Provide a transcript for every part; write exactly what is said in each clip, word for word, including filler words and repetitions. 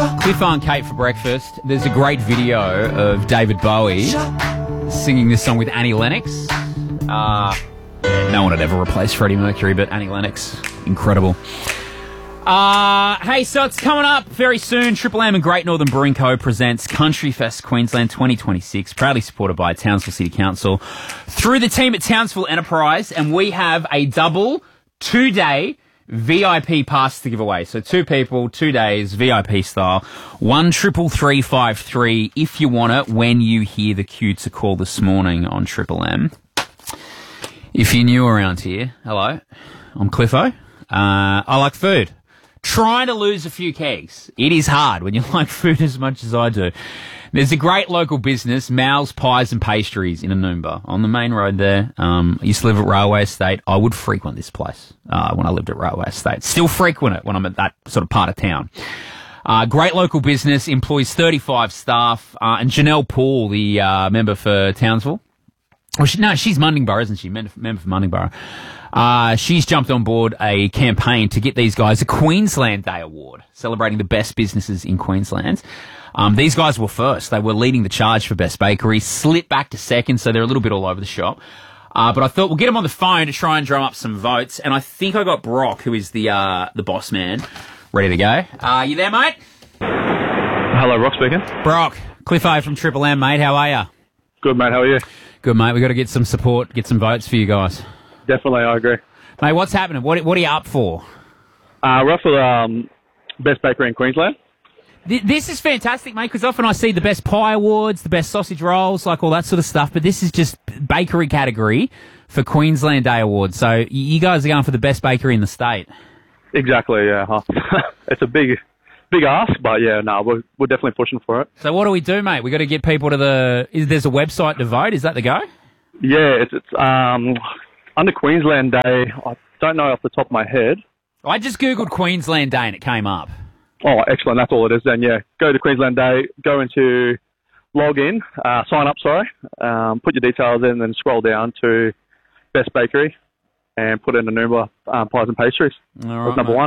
Cliffo and Kate for breakfast. There's a great video of David Bowie singing this song with Annie Lennox. Uh, no one would ever replace Freddie Mercury, but Annie Lennox, incredible. Uh, hey, so it's coming up very soon. Triple M and Great Northern Brewing Co. presents Country Fest Queensland twenty twenty-six, proudly supported by Townsville City Council through the team at Townsville Enterprise, and we have a double two-day V I P pass to give away. So two people, two days, V I P style. One triple three five three if you want it when you hear the cue to call this morning on Triple M. If you're new around here, hello, I'm Cliffo. Uh, I like food. Trying to lose a few kegs. It is hard when you like food as much as I do. There's a great local business, Mal's Pies and Pastries in Anoomba, on the main road there. Um, I used to live at Railway Estate. I would frequent this place uh, when I lived at Railway Estate. Still frequent it when I'm at that sort of part of town. Uh, great local business, employs thirty-five staff. Uh, and Janelle Poole, the uh, member for Townsville. Well, she, no, she's Mundingborough, isn't she? Member for Mundingborough. Uh, she's jumped on board a campaign to get these guys a Queensland Day Award, celebrating the best businesses in Queensland. Um, these guys were first. They were leading the charge for Best Bakery, slipped back to second, so they're a little bit all over the shop. Uh, but I thought we'll get them on the phone to try and drum up some votes. And I think I got Brock, who is the, uh, the boss man, ready to go. Uh, you there, mate? Hello, Brock speaking. Brock, Cliffo from Triple M, mate. How are you? Good, mate. How are you? Good, mate. We've got to get some support, get some votes for you guys. Definitely, I agree. Mate, what's happening? What, what are you up for? Uh, we're up for the um, Best Bakery in Queensland. Th- this is fantastic, mate, because often I see the best pie awards, the best sausage rolls, like all that sort of stuff, but this is just bakery category for Queensland Day Awards. So y- you guys are going for the best bakery in the state. Exactly, yeah. It's a big big ask, but yeah, no, we're, we're definitely pushing for it. So what do we do, mate? We got to get people to the... Is there's a website to vote? Is that the go? Yeah, it's, it's um, under Queensland Day. I don't know off the top of my head. I just Googled Queensland Day and it came up. Oh, excellent. That's all it is then, yeah. Go to Queensland Day, go into log in, uh, sign up, sorry, um, put your details in, then scroll down to Best Bakery and put in the number um, Pies and Pastries. All right, That's number mate. one.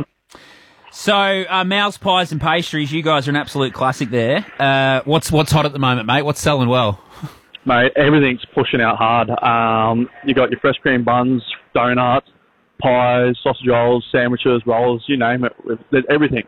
So, uh, Mal's Pies and Pastries, you guys are an absolute classic there. Uh, what's what's hot at the moment, mate? What's selling well? Mate, everything's pushing out hard. Um, you got your fresh cream buns, donuts, pies, sausage rolls, sandwiches, rolls, you name it. There's everything.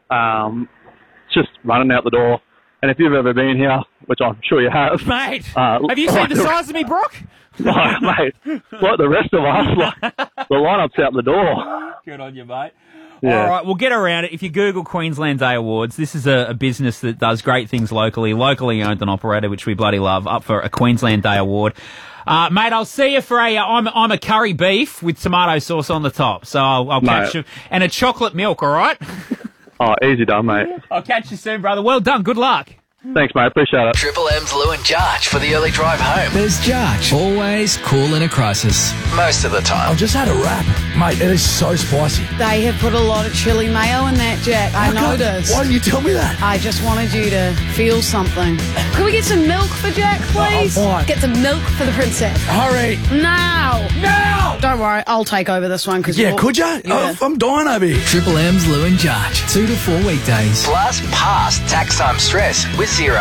Um, it's just running out the door. And if you've ever been here, which I'm sure you have... Mate, uh, have you seen the size of me, Brock? No, mate, like the rest of us, like, the lineup's out the door. Good on you, mate. Yeah. All right, we'll get around it. If you Google Queensland Day Awards, this is a, a business that does great things locally, locally owned and operated, which we bloody love, up for a Queensland Day Award. Uh, mate, I'll see you for a, uh, I'm, I'm a curry beef with tomato sauce on the top, so I'll, I'll catch you. And a chocolate milk, all right? Oh, easy done, mate. I'll catch you soon, brother. Well done. Good luck. Thanks, mate. Appreciate it. Triple M's Lou and Jarch for the early drive home. There's Jarch, always cool in a crisis. Most of the time. I just had a wrap. Mate, it is so spicy. They have put a lot of chili mayo in that, Jack. I How come? noticed. Why didn't you tell me that? I just wanted you to feel something. Could we get some milk for Jack, please? Oh, fine. Get some milk for the princess. Hurry. Now! Now! Don't worry, I'll take over this one. Cause Yeah, you're- could you? Yeah. Oh, I'm dying over here. Triple M's Lou and Jarch, two to four weekdays. Plus, past tax time stress with zero.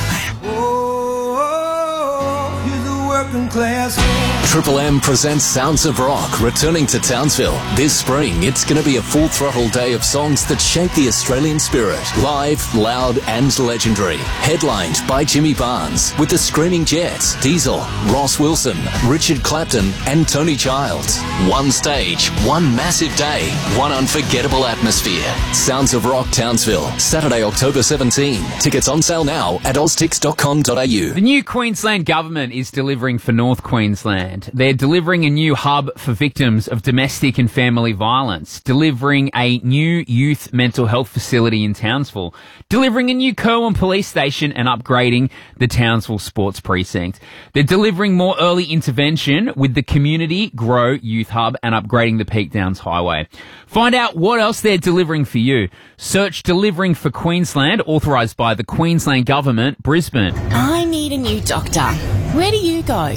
Triple M presents Sounds of Rock, returning to Townsville. This spring, it's going to be a full-throttle day of songs that shape the Australian spirit. Live, loud and legendary. Headlined by Jimmy Barnes, with the Screaming Jets, Diesel, Ross Wilson, Richard Clapton and Tony Childs. One stage, one massive day, one unforgettable atmosphere. Sounds of Rock Townsville, Saturday, October seventeenth. Tickets on sale now at oztix dot com dot a u. The new Queensland government is delivering for North Queensland. They're delivering a new hub for victims of domestic and family violence, delivering a new youth mental health facility in Townsville, delivering a new Kerwin police station and upgrading the Townsville sports precinct. They're delivering more early intervention with the Community Grow Youth Hub and upgrading the Peak Downs Highway. Find out what else they're delivering for you. Search Delivering for Queensland, authorised by the Queensland Government, Brisbane. I need a new doctor. Where do you go?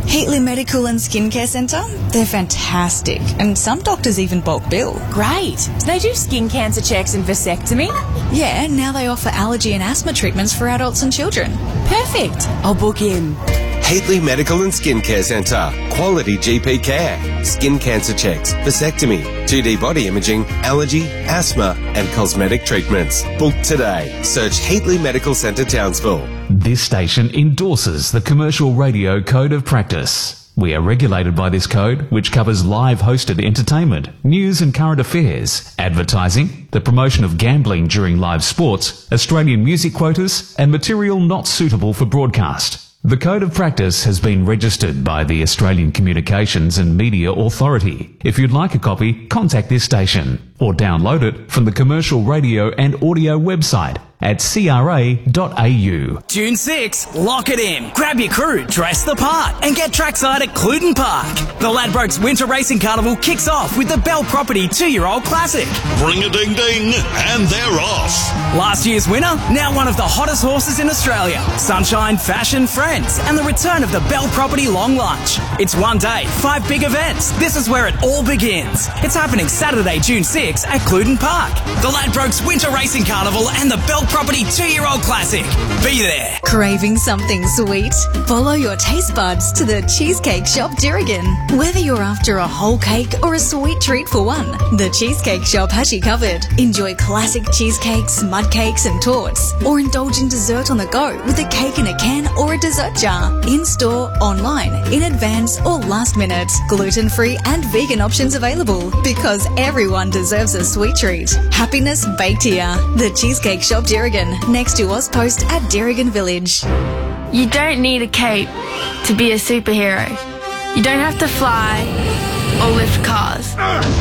Heatley Medical and Skincare Centre, they're fantastic, and some doctors even bulk bill. Great. Do they do skin cancer checks and vasectomy? Yeah, now they offer allergy and asthma treatments for adults and children. Perfect. I'll book in. Heatley Medical and Skincare Centre. Quality G P care. Skin cancer checks, vasectomy, two D body imaging, allergy, asthma and cosmetic treatments. Book today. Search Heatley Medical Centre Townsville. This station endorses the Commercial Radio Code of Practice. We are regulated by this code, which covers live hosted entertainment, news and current affairs, advertising, the promotion of gambling during live sports, Australian music quotas, and material not suitable for broadcast. The Code of Practice has been registered by the Australian Communications and Media Authority. If you'd like a copy, contact this station or download it from the Commercial Radio and Audio website at c r a dot a u. June sixth, lock it in. Grab your crew, dress the part, and get trackside at Cluden Park. The Ladbrokes Winter Racing Carnival kicks off with the Bell Property two-year-old classic. Ring a ding ding, and they're off. Last year's winner, now one of the hottest horses in Australia. Sunshine, Fashion, Friends, and the return of the Bell Property Long Lunch. It's one day, five big events. This is where it all begins. It's happening Saturday, June sixth at Cluden Park. The Ladbrokes Winter Racing Carnival and the Bell Property two-year-old classic. Be there. Craving something sweet? Follow your taste buds to the Cheesecake Shop Dirrigan. Whether you're after a whole cake or a sweet treat for one, the Cheesecake Shop has you covered. Enjoy classic cheesecakes, mud cakes and torts, or indulge in dessert on the go with a cake in a can or a dessert jar. In-store, online, in advance or last minute. Gluten-free and vegan options available because everyone deserves a sweet treat. Happiness baked here. The Cheesecake Shop Dirrigan, next to Ozpost at Dirrigan Village. You don't need a cape to be a superhero. You don't have to fly or lift cars.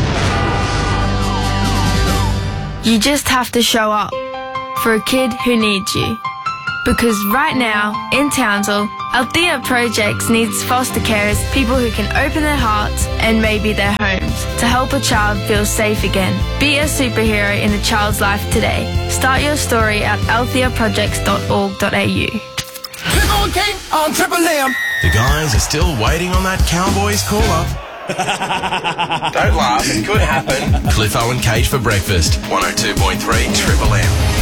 You just have to show up for a kid who needs you. Because right now, in Townsville, Althea Projects needs foster carers, people who can open their hearts and maybe their homes to help a child feel safe again. Be a superhero in a child's life today. Start your story at althea projects dot org dot a u. Click on King on Triple M. The guys are still waiting on that Cowboys call-up. Don't laugh, it could happen. Cliffo and Kate for breakfast. one oh two point three Triple M.